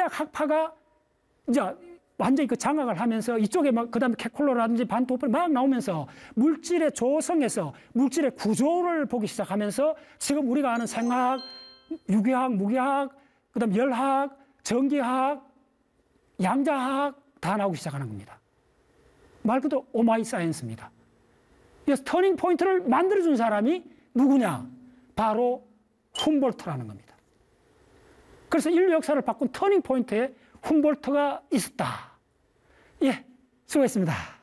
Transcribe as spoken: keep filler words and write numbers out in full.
생물대학 학파가 이제 완전히 그 장악을 하면서 이쪽에 막 그다음에 케콜로라든지 반도프리 막 나오면서 물질의 조성에서 물질의 구조를 보기 시작하면서 지금 우리가 아는 생화학, 유기학, 무기학, 그다음 열학, 전기학, 양자학 다 나오기 시작하는 겁니다. 말 그대로 오마이 사이언스입니다. 그래서 터닝 포인트를 만들어준 사람이 누구냐? 바로 훔볼트라는 겁니다. 그래서 인류 역사를 바꾼 터닝 포인트에 훔볼트가 있었다. 예, 수고했습니다.